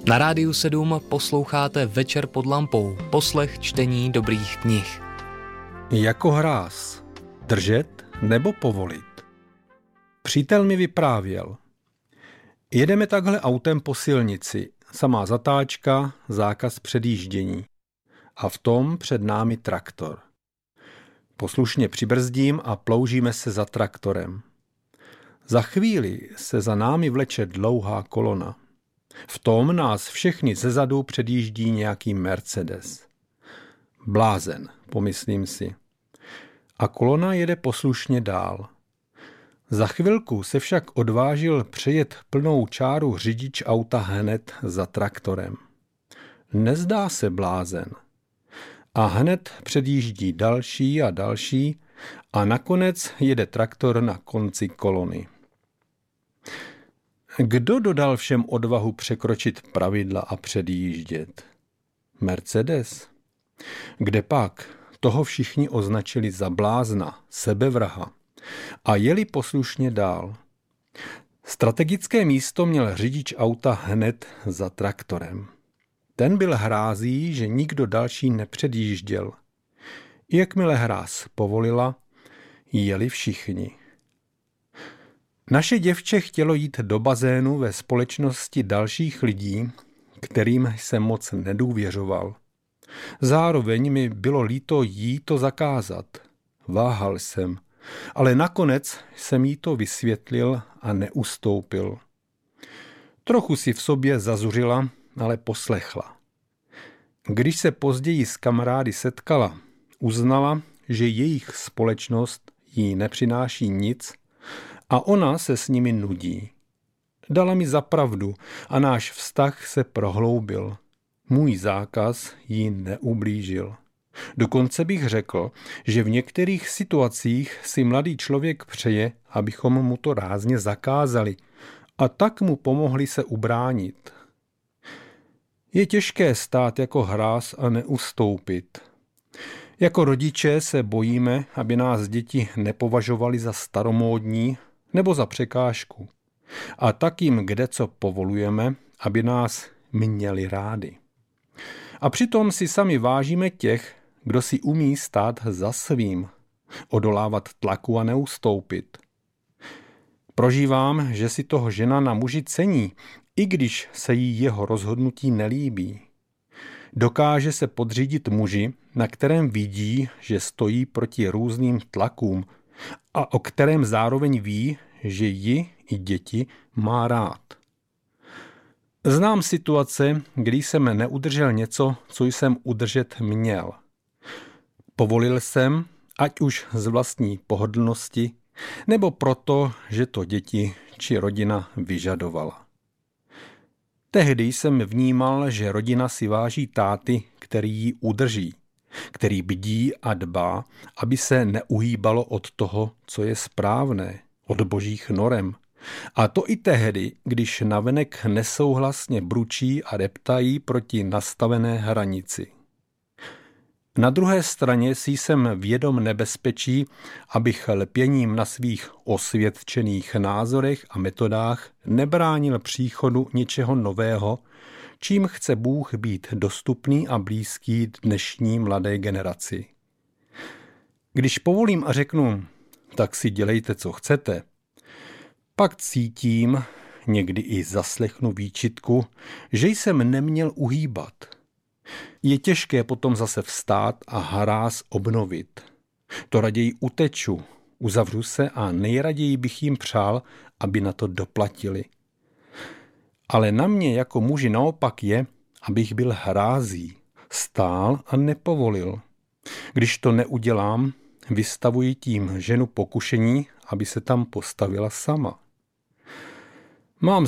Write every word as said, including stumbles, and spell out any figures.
Na Rádiu sedm posloucháte Večer pod lampou, poslech čtení dobrých knih. Jako hráz. Držet nebo povolit? Přítel mi vyprávěl. Jedeme takhle autem po silnici, samá zatáčka, zákaz předjíždění. A v tom před námi traktor. Poslušně přibrzdím a ploužíme se za traktorem. Za chvíli se za námi vleče dlouhá kolona. V tom nás všechny zezadu předjíždí nějaký Mercedes. Blázen, pomyslím si. A kolona jede poslušně dál. Za chvilku se však odvážil přejet plnou čáru řidič auta hned za traktorem. Nezdá se blázen. A hned předjíždí další a další a nakonec jede traktor na konci kolony. Kdo dodal všem odvahu překročit pravidla a předjíždět? Mercedes? Kdepak, toho všichni označili za blázna, sebevraha a jeli poslušně dál. Strategické místo měl řidič auta hned za traktorem. Ten byl hrází, že nikdo další nepředjížděl. Jakmile hráz povolila, jeli všichni. Naše děvče chtělo jít do bazénu ve společnosti dalších lidí, kterým jsem moc nedůvěřoval. Zároveň mi bylo líto jí to zakázat. Váhal jsem, ale nakonec jsem jí to vysvětlil a neustoupil. Trochu si v sobě zazuřila, ale poslechla. Když se později s kamarády setkala, uznala, že jejich společnost jí nepřináší nic a ona se s nimi nudí. Dala mi za pravdu a náš vztah se prohloubil. Můj zákaz jí neublížil. Dokonce bych řekl, že v některých situacích si mladý člověk přeje, abychom mu to rázně zakázali a tak mu pomohli se ubránit. Je těžké stát jako hráz a neustoupit. Jako rodiče se bojíme, aby nás děti nepovažovali za staromódní nebo za překážku. A tak jim kdeco povolujeme, aby nás měli rádi. A přitom si sami vážíme těch, kdo si umí stát za svým, odolávat tlaku a neustoupit. Prožívám, že si toho žena na muži cení, i když se jí jeho rozhodnutí nelíbí. Dokáže se podřídit muži, na kterém vidí, že stojí proti různým tlakům a o kterém zároveň ví, že ji i děti má rád. Znám situace, kdy jsem neudržel něco, co jsem udržet měl. Povolil jsem, ať už z vlastní pohodlnosti, nebo proto, že to děti či rodina vyžadovala. Tehdy jsem vnímal, že rodina si váží táty, který ji udrží, který bdí a dbá, aby se neuhýbalo od toho, co je správné, od božích norem. A to i tehdy, když navenek nesouhlasně bručí a reptají proti nastavené hranici. Na druhé straně si jsem vědom nebezpečí, abych lpěním na svých osvědčených názorech a metodách nebránil příchodu něčeho nového, čím chce Bůh být dostupný a blízký dnešní mladé generaci. Když povolím a řeknu, tak si dělejte, co chcete, pak cítím, někdy i zaslechnu výčitku, že jsem neměl uhýbat. Je těžké potom zase vstát a hráz obnovit. To raději uteču, uzavřu se a nejraději bych jim přál, aby na to doplatili. Ale na mě jako muži naopak je, abych byl hrází, stál a nepovolil. Když to neudělám, vystavuji tím ženu pokušení, aby se tam postavila sama. Mám